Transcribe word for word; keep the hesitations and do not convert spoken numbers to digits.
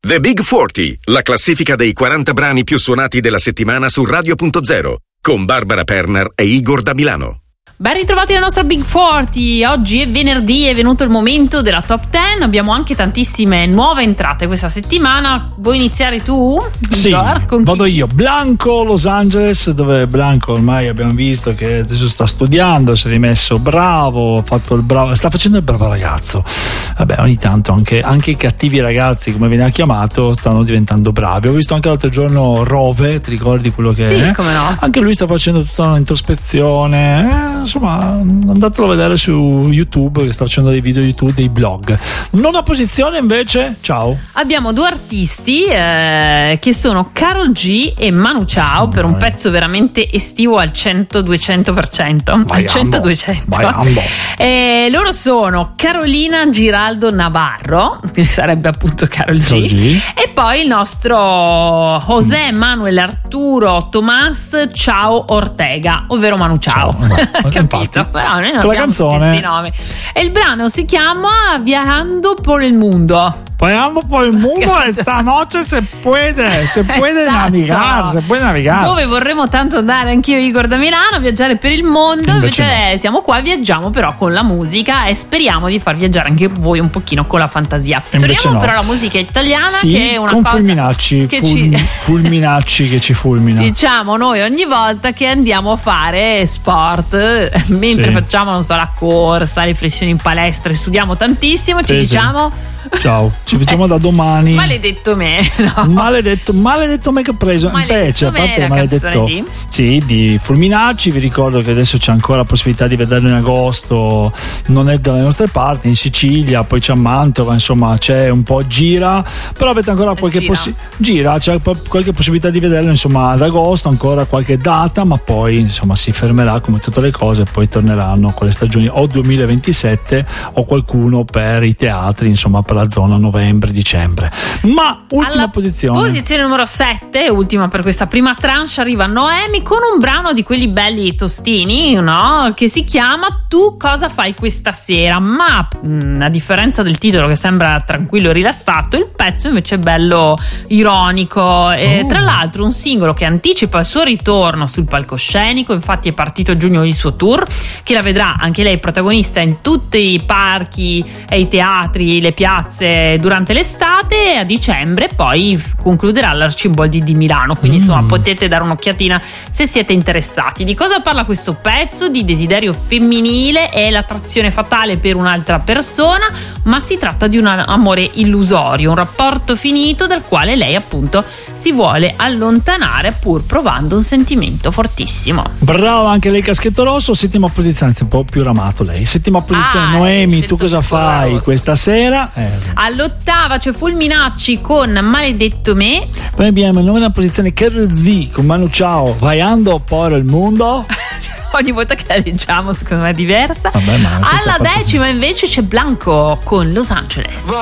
The Big quaranta, la classifica dei quaranta brani più suonati della settimana su Radio punto zero, con Barbara Perner e Igor da Milano. Ben ritrovati alla nostra Big quaranta. Oggi è venerdì, è venuto il momento della top dieci. Abbiamo anche tantissime nuove entrate questa settimana. Vuoi iniziare tu? Sì, Con vado io. Blanco, Los Angeles, dove Blanco ormai abbiamo visto che adesso sta studiando, si è rimesso bravo, ha fatto il bravo, sta facendo il bravo ragazzo. Vabbè, ogni tanto anche, anche i cattivi ragazzi, come viene chiamato, stanno diventando bravi. Ho visto anche l'altro giorno Rove, ti ricordi quello che sì, è? Come no? Anche lui sta facendo tutta un'introspezione. Eh, insomma, andatelo a vedere su YouTube, che sta facendo dei video YouTube, dei blog. Nona posizione invece, ciao. Abbiamo due artisti eh, che sono Karol G e Manu Chao, oh, per un pezzo veramente estivo al cento duecento per cento. Al cento duecento. E loro sono Carolina Giraldo Navarro, che sarebbe appunto Karol G, Karol G, e poi il nostro José Manuel Arturo Tomás Chao Ortega, ovvero Manu Chao. Ciao. Capito? Però noi non con la canzone nome. E il brano si chiama Viajando por el Mundo. Viajando por el mundo esta noche se puede, se puede esatto. navigar, se puede navigar. Dove vorremmo tanto andare anch'io Igor da Milano, viaggiare per il mondo, invece, invece no. Siamo qua, viaggiamo però con la musica e speriamo di far viaggiare anche voi un pochino con la fantasia. Torniamo no. però alla musica italiana, sì, che è una con cosa fulminacci, che ful- ci... fulminacci che ci fulmina. Diciamo noi ogni volta che andiamo a fare sport, mentre sì. facciamo, non so, la corsa, le flessioni in palestra, studiamo tantissimo, ci sì, diciamo sì. Ciao, ci vediamo da domani. Maledetto me, no? Maledetto, maledetto me che ho preso. Maledetto invece, a parte me, maledetto di? Sì, di Fulminacci. Vi ricordo che adesso c'è ancora la possibilità di vederlo in agosto. Non è dalle nostre parti, in Sicilia, poi c'è a Mantova, insomma, c'è un po' gira. Però avete ancora qualche possibilità. Gira, c'è qualche possibilità di vederlo, insomma, ad agosto, ancora qualche data, ma poi insomma si fermerà come tutte le cose, e poi torneranno con le stagioni o duemilaventisette o qualcuno per i teatri, insomma, per la zona novembre-dicembre. Ma ultima alla posizione posizione numero sette, ultima per questa prima tranche, arriva Noemi con un brano di quelli belli tostini, no? Che si chiama Tu cosa fai questa sera, ma mh, a differenza del titolo che sembra tranquillo e rilassato, il pezzo invece è bello ironico e oh. tra l'altro un singolo che anticipa il suo ritorno sul palcoscenico. Infatti è partito a giugno il suo tour, che la vedrà anche lei protagonista in tutti i parchi e i teatri, le piazze durante l'estate, e a dicembre poi concluderà all'Arciboldi di Milano, quindi mm. insomma potete dare un'occhiatina se siete interessati. Di cosa parla questo pezzo? Di desiderio femminile e l'attrazione fatale per un'altra persona, ma si tratta di un amore illusorio, un rapporto finito dal quale lei appunto si vuole allontanare pur provando un sentimento fortissimo. Brava anche lei, Caschetto Rosso. Settima posizione, anzi un po' più ramato lei. Settima posizione, ah, Noemi, tu cosa fai rosso. questa sera? Eh, sì. All'ottava c'è Fulminacci con Maledetto me. Poi abbiamo in nona posizione Karol G con Manu Chao, Viajando por el mundo. Ogni volta che la leggiamo secondo me è diversa. Vabbè, alla decima invece c'è Blanco con Los Angeles.